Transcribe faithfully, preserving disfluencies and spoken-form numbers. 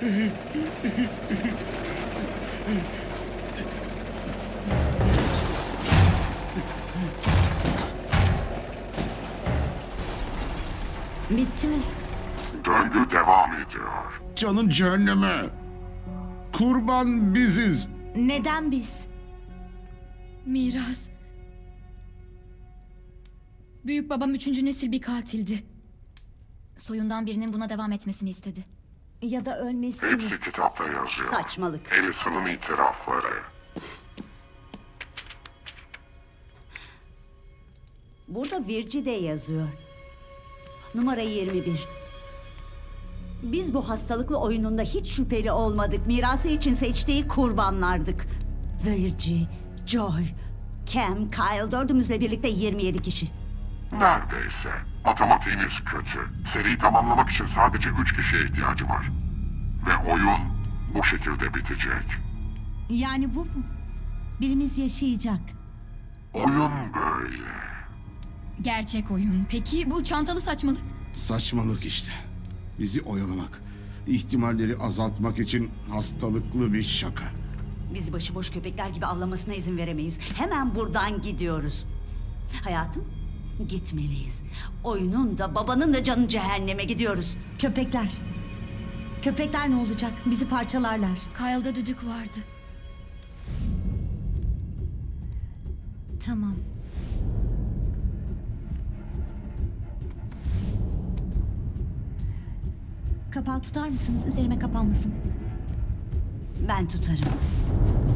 Bitti mi? Döngü devam ediyor. Canın cehenneme. Kurban biziz. Neden biz? Miras. Büyük babam üçüncü nesil bir katildi. Soyundan birinin buna devam etmesini istedi. Ya da ölmesini. Hepsi kitapta yazıyor. Saçmalık. Alison'un itirafları. Burada Virgi de yazıyor. Numara yirmi bir. Biz bu hastalıklı oyununda hiç şüpheli olmadık. Mirası için seçtiği kurbanlardık. Virgi, Joel, Cam, Kyle dördümüzle birlikte yirmi yedi kişi. Neredeyse. Matematiğiniz kötü. Seriyi tamamlamak için sadece üç kişiye ihtiyacı var. Ve oyun bu şekilde bitecek. Yani bu mu? Birimiz yaşayacak. Oyun böyle. Gerçek oyun. Peki bu çantalı saçmalık? Saçmalık işte. Bizi oyalamak, ihtimalleri azaltmak için hastalıklı bir şaka. Bizi başıboş köpekler gibi avlamasına izin veremeyiz. Hemen buradan gidiyoruz. Hayatım, gitmeliyiz. Oyunun da babanın da canı cehenneme gidiyoruz. Köpekler. Köpekler ne olacak? Bizi parçalarlar. Kyle'da düdük vardı. Tamam. Kapağı tutar mısınız? Üzerime kapanmasın. Ben tutarım.